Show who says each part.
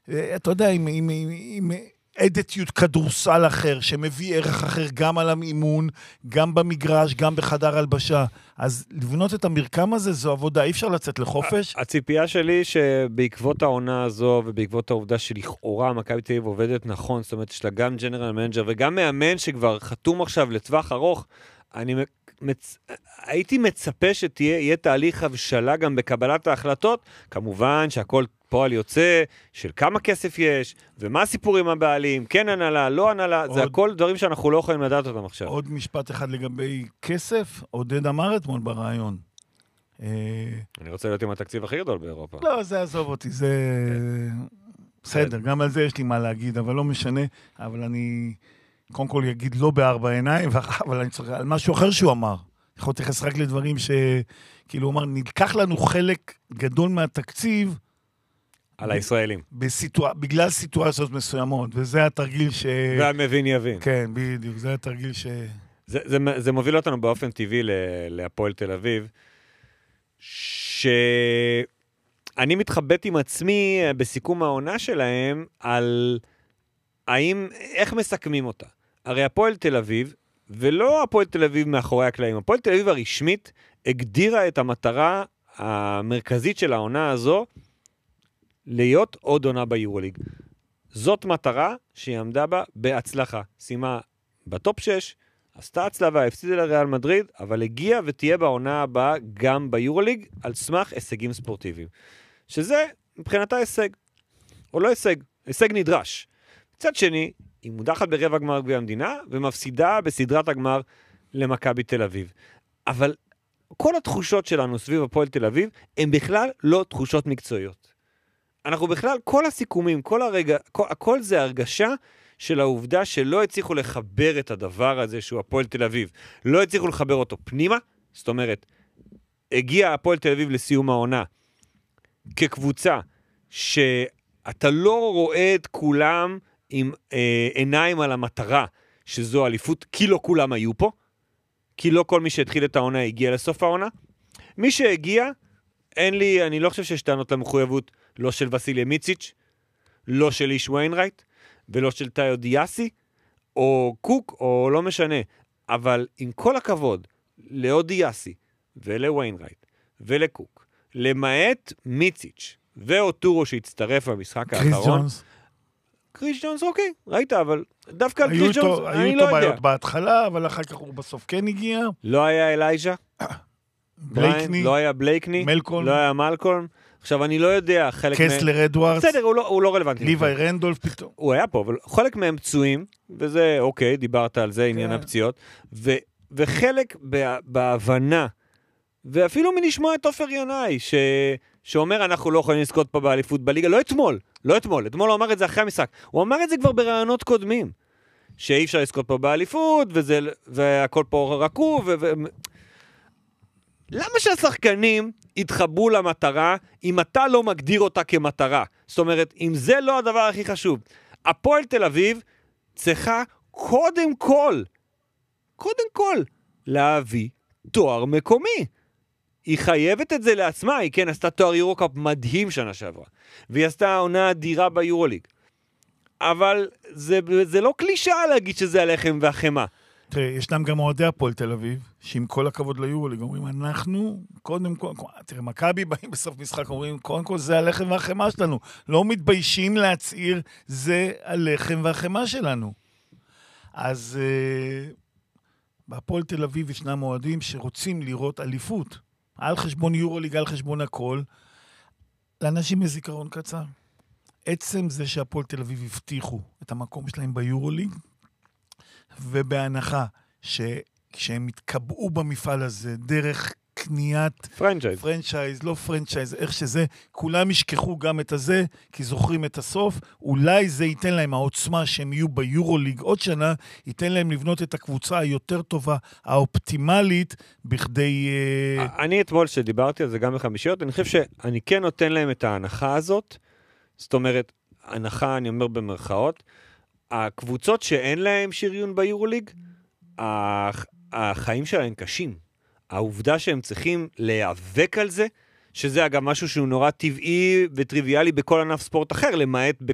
Speaker 1: אתה יודע, עם אדיטיות כדורסל אחר, שמביא ערך אחר גם על האימון, גם במגרש, גם בחדר הלבשה. אז לבנות את המרקם הזה, זו עבודה, אי אפשר לצאת לחופש.
Speaker 2: הציפייה שלי שבעקבות העונה הזו, ובעקבות העובדה שלכאורה מכבי תל אביב עובדת נכון, זאת אומרת, יש לה גם ג'נרל מנג'ר, וגם מאמן שכבר חתום עכשיו לטווח ארוך, הייתי מצפה שתהיה תהליך הבשלה גם בקבלת ההחלטות, כמובן שהכל פועל יוצא של כמה כסף יש, ומה הסיפורים הבעלים, כן הנהלה, לא הנהלה, זה הכל דברים שאנחנו לא יכולים לדעת אותם עכשיו.
Speaker 1: עוד משפט אחד לגבי כסף, עודד אמר אתמול ברעיון.
Speaker 2: אני רוצה להיות עם התקציב הכי גדול באירופה.
Speaker 1: לא, זה עזוב אותי, זה בסדר, גם על זה יש לי מה להגיד, אבל לא משנה, אבל אני קודם כל אגיד לא בארבע עיניים, אבל אני צריך על משהו אחר שהוא אמר. יכול להתייחס רק לדברים שכאילו הוא אמר, נלקח לנו חלק גדול מהתקציב,
Speaker 2: על הישראלים.
Speaker 1: בגלל סיטואציות מסוימות, וזה התרגיל
Speaker 2: והמבין יבין.
Speaker 1: כן, בדיוק, זה התרגיל
Speaker 2: זה מוביל אותנו באופן טבעי להפועל תל אביב, שאני מתחבט עם עצמי בסיכום העונה שלהם, על איך מסכמים אותה. הרי הפועל תל אביב, ולא הפועל תל אביב מאחורי הקלעים, הפועל תל אביב הרשמית הגדירה את המטרה המרכזית של העונה הזו, להיות עוד עונה ביורוליג. זאת מטרה שהיא עמדה בה בהצלחה. שימה בטופ 6, עשתה הצלבה, הפסידה לריאל מדריד, אבל הגיעה ותהיה בעונה הבאה גם ביורוליג, על סמך הישגים ספורטיביים. שזה מבחינתה הישג, או לא הישג, הישג נדרש. מצד שני, היא מודחת ברבע גמר גביע המדינה, ומפסידה בסדרת הגמר למכבי תל אביב. אבל כל התחושות שלנו סביב הפועל תל אביב, הן בכלל לא תחושות מקצועיות. אנחנו בכלל, כל הסיכומים, הכל זה הרגשה של העובדה שלא הצליחו לחבר את הדבר הזה שהוא הפועל תל אביב. לא הצליחו לחבר אותו פנימה, זאת אומרת, הגיע הפועל תל אביב לסיום העונה, כקבוצה שאתה לא רואה את כולם עם עיניים על המטרה, שזו אליפות, כי לא כולם היו פה, כי לא כל מי שהתחיל את העונה הגיע לסוף העונה. מי שהגיע, אני לא חושב שיש טענות למחויבות, לא של וסיליה מיציץ', לא של איש ויינרייט, ולא של טאיו דיאסי, או קוק, או לא משנה. אבל עם כל הכבוד, לאודיאסי, ולוויינרייט, ולקוק, למעט מיציץ', ואוטורו שהצטרף במשחק האחרון. קריס ג'ונס, אוקיי, ראית, אבל דווקא על קריס ג'ונס, אני לא יודע.
Speaker 1: היו איתו בעיות בהתחלה, אבל אחר כך הוא בסוף כן הגיע.
Speaker 2: לא היה אלייז'ה.
Speaker 1: בלייקני.
Speaker 2: לא היה בלייקני.
Speaker 1: מלקולם.
Speaker 2: לא היה מלקולם. עכשיו, אני לא יודע, חלק
Speaker 1: קסלר אדוארדס.
Speaker 2: בסדר, הוא לא רלוונטי.
Speaker 1: ליווי רנדולף פתאום.
Speaker 2: הוא היה פה, אבל חלק מהם פצועים, וזה, אוקיי, דיברת על זה, עניין הפציעות, וחלק בהבנה, ואפילו מלשמוע את עופר ינאי, שאומר, אנחנו לא יכולים לזכות פה באליפות בליגה, לא אתמול, אתמול הוא אמר את זה אחרי המשחק, הוא אמר את זה כבר ברעיונות קודמים, שאי אפשר לזכות פה באליפות, והכל פה רקוב, למה שהשחקנים יתחברו למטרה, אם אתה לא מגדיר אותה כמטרה? זאת אומרת, אם זה לא הדבר הכי חשוב, הפועל תל אביב צריכה קודם כל, להביא תואר מקומי. היא חייבת את זה לעצמה, היא כן עשתה תואר יורוקאפ מדהים שנה שעברה, והיא עשתה עונה אדירה ביורוליג. אבל זה לא קלישאה להגיד שזה הלחם והחמה.
Speaker 1: תראה, ישנם גם אוהדי הפועל תל אביב, שעם כל הכבוד ליורוליג, אומרים, אנחנו, קודם כל, תראה, מכבי באים בסוף משחק, אומרים, קודם כל, זה הלחם והחמה שלנו. לא מתביישים להצעיר, זה הלחם והחמה שלנו. אז בהפועל תל אביב ישנם אוהדים שרוצים לראות אליפות, על חשבון יורוליג, על חשבון הכל, לאנשים מזיכרון קצר. עצם זה שהפועל תל אביב הבטיחו את המקום שלהם ביורוליג, ובהנחה שכשהם התקבעו במפעל הזה, דרך קניית פרנצ'ייז, לא פרנצ'ייז, איך שזה, כולם ישכחו גם את הזה, כי זוכרים את הסוף, אולי זה ייתן להם העוצמה שהם יהיו ביורוליג עוד שנה, ייתן להם לבנות את הקבוצה היותר טובה, האופטימלית, בכדי...
Speaker 2: אני אתמול שדיברתי על זה גם בחמישיות, אני חושב שאני כן נותן להם את ההנחה הזאת, זאת אומרת, הנחה, אני אומר במרכאות, הקבוצות שאין להם שריון ביורוליג, החיים שלהם קשים. העובדה שהם צריכים להיאבק על זה, שזה אגב משהו שהוא נורא טבעי וטריוויאלי בכל ענף ספורט אחר, למעט